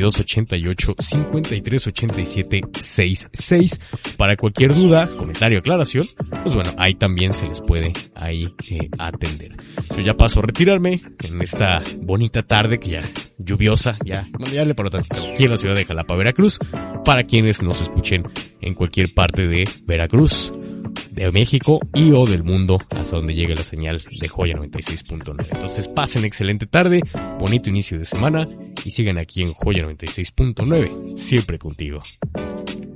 2288-5387-66. Para cualquier duda, comentario, aclaración, pues bueno, ahí también se les puede atender. Yo ya paso a retirarme en esta bonita tarde que ya lluviosa, ya le paro tantito aquí en la ciudad de Jalapa, Veracruz, para quienes nos escuchen en cualquier parte de Veracruz, de México y o del mundo, hasta donde llegue la señal de Joya 96.9. Entonces pasen excelente tarde, bonito inicio de semana y sigan aquí en Joya 96.9, siempre contigo.